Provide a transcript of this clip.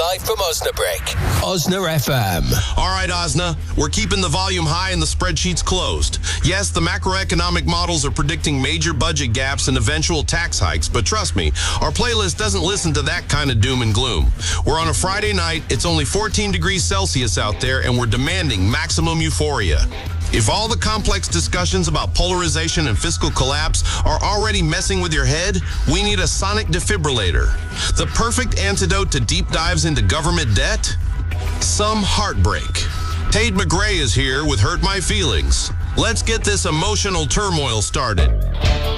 live from Osnabrück. Osna FM. All right, Osna, we're keeping the volume high and the spreadsheets closed. Yes, the macroeconomic models are predicting major budget gaps and eventual tax hikes, but trust me, our playlist doesn't listen to that kind of doom and gloom. We're on a Friday night, it's only 14 degrees Celsius out there, and we're demanding maximum euphoria. If all the complex discussions about polarization and fiscal collapse are already messing with your head, we need a sonic defibrillator. The perfect antidote to deep dives into government debt? Some heartbreak. Tate McRae is here with Hurt My Feelings. Let's get this emotional turmoil started.